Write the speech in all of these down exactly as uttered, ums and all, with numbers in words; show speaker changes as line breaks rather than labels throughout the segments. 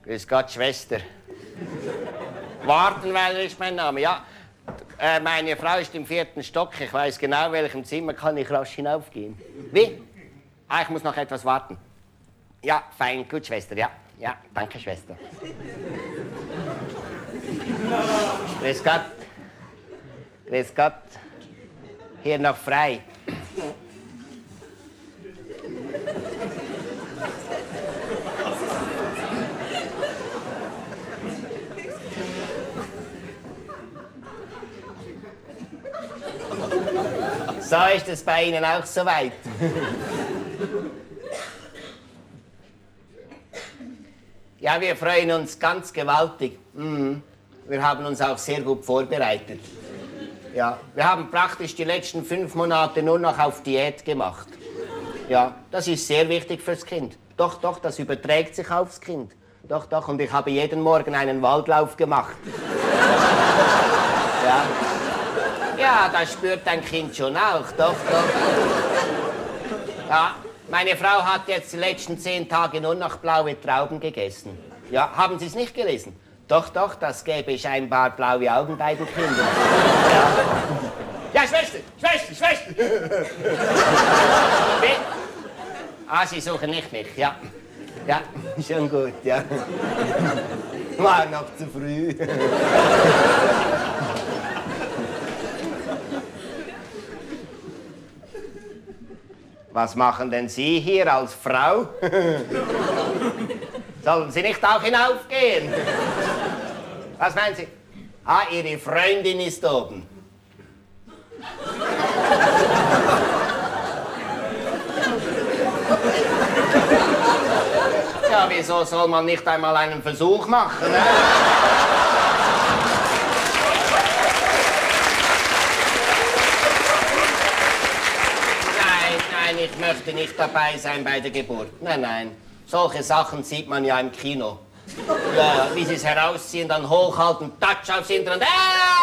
Grüß Gott, Schwester. Wartenweiler ist mein Name, ja. Äh, meine Frau ist im vierten Stock. Ich weiß genau, welchem Zimmer kann ich rasch hinaufgehen. Wie? Ah, ich muss noch etwas warten. Ja, fein, gut, Schwester, ja. Ja, danke, Schwester. Grüß Gott. Grüß Gott. Hier noch frei. So ist es bei Ihnen auch soweit. Ja, wir freuen uns ganz gewaltig. Mhm. Wir haben uns auch sehr gut vorbereitet. Ja, wir haben praktisch die letzten fünf Monate nur noch auf Diät gemacht. Ja, das ist sehr wichtig fürs Kind. Doch, doch, das überträgt sich aufs Kind. Doch, doch, und ich habe jeden Morgen einen Waldlauf gemacht. Ja. Ja, das spürt dein Kind schon auch, doch, doch. Ja, meine Frau hat jetzt die letzten zehn Tage nur noch blaue Trauben gegessen. Ja, haben Sie es nicht gelesen? Doch, doch, das gäbe scheinbar blaue Augen bei den Kindern. Ja, ja, Schwester, Schwester, Schwester! Wie? Ah, Sie suchen nicht mich, ja. Ja, schon gut, ja. War noch zu früh. Was machen denn Sie hier als Frau? Sollen Sie nicht auch hinaufgehen? Was meinen Sie? Ah, Ihre Freundin ist oben. Ja, wieso soll man nicht einmal einen Versuch machen, ne? Nein, ich möchte nicht dabei sein bei der Geburt. Nein, nein. Solche Sachen sieht man ja im Kino. Ja, wie sie es herausziehen, dann hochhalten, Touch aufs Hintergrund. Äh!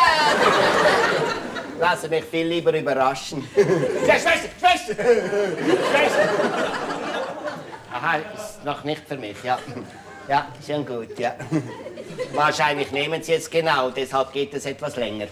Lasse mich viel lieber überraschen. Ja, Schwester, Schwester! Schwester! Aha, ist noch nicht für mich, ja. Ja, schon gut, ja. Wahrscheinlich nehmen Sie es genau, deshalb geht es etwas länger.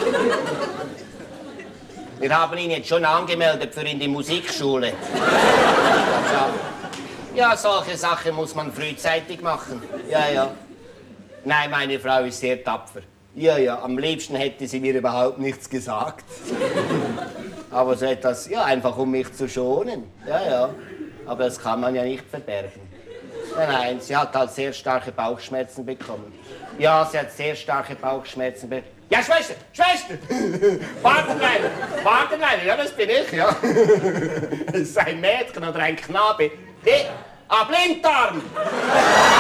Wir haben ihn jetzt schon angemeldet für in die Musikschule. Ja. Ja, solche Sachen muss man frühzeitig machen. Ja, ja. Nein, meine Frau ist sehr tapfer. Ja, ja, am liebsten hätte sie mir überhaupt nichts gesagt. Aber so etwas, ja, einfach um mich zu schonen. Ja, ja. Aber das kann man ja nicht verbergen. Nein, nein, sie hat halt sehr starke Bauchschmerzen bekommen. Ja, sie hat sehr starke Bauchschmerzen bekommen. Ja, Schwester, Schwester! Wartenleiter, Wartenleiter, ja, das bin ich, ja. Das ist ein Mädchen oder ein Knabe. Hey, ah, Blinddarm!